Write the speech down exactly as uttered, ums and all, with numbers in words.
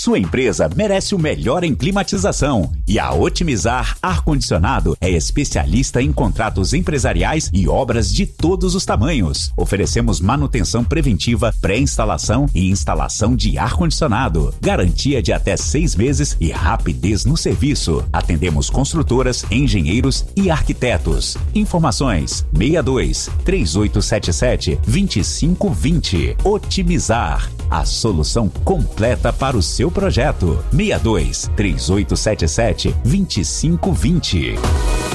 Sua empresa merece o melhor em climatização e a Otimizar Ar-Condicionado é especialista em contratos empresariais e obras de todos os tamanhos. Oferecemos manutenção preventiva, pré-instalação e instalação de ar-condicionado. Garantia de até seis meses e rapidez no serviço. Atendemos construtoras, engenheiros e arquitetos. Informações seis dois, três oito sete sete, dois cinco dois zero. Otimizar, a solução completa para o seu projeto. seis dois, três oito sete sete, dois cinco dois zero.